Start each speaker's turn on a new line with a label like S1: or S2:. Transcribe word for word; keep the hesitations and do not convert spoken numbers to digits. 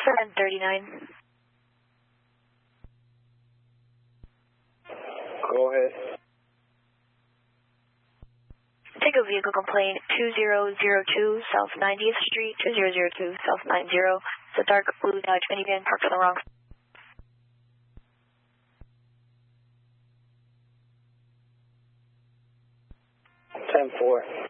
S1: seven thirty-nine.
S2: Go ahead.
S1: Take a vehicle complaint two zero zero two South ninetieth Street, two zero zero two South ninety. It's a dark blue Dodge minivan parked on the wrong side.
S2: ten four.